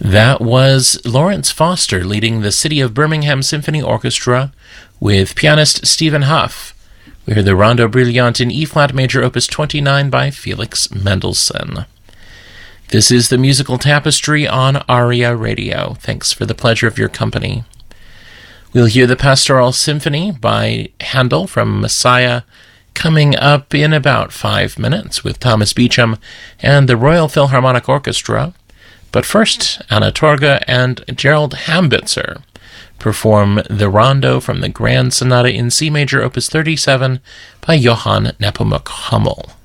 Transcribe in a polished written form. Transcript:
That was Lawrence Foster leading the City of Birmingham Symphony Orchestra with pianist Stephen Huff. We heard the Rondo Brilliant in E-flat major opus 29 by Felix Mendelssohn. This is the Musical Tapestry on ARIA Radio. Thanks for the pleasure of your company. We'll hear the Pastoral Symphony by Handel from Messiah coming up in about 5 minutes with Thomas Beecham and the Royal Philharmonic Orchestra. But first, Anna Torga and Gerald Hambitzer perform the Rondo from the Grand Sonata in C major opus 37 by Johann Nepomuk Hummel.